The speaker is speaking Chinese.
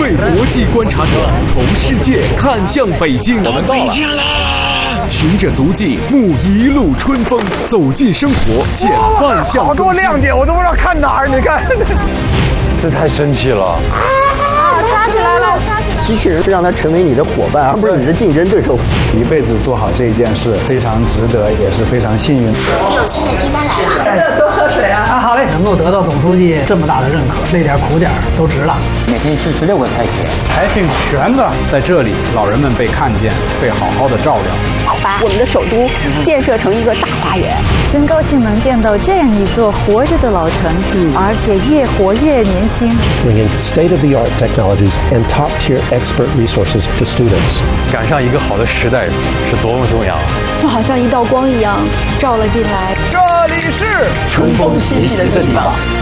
一位国际观察者从世界看向北京， 我们到了。 循着足迹，沐一路春风，走进生活，见万象更新。 好多亮点，我都不知道看哪儿。你看， 这太神奇了！ 插起来了！ 机器人是让它成为你的伙伴，而不是你的竞争对手。 一辈子做好这一件事，非常值得，也是非常幸运。 有新的订单来了， 多喝水啊！好嘞，能够得到总书记这么大的认可，累点苦点都值了。 每天吃16个菜品， 还挺全的。在这里，老人们被看见，被好好的照料。 把我们的首都建设成一个大花园， 真高兴能见到这样一座活着的老城，而且越活越年轻。 Bringing state-of-the-art technologies and top-tier expert resources to students。 赶上一个好的时代是多么重要啊！ 就好像一道光一样照了进来。 这里是春风习习的地方。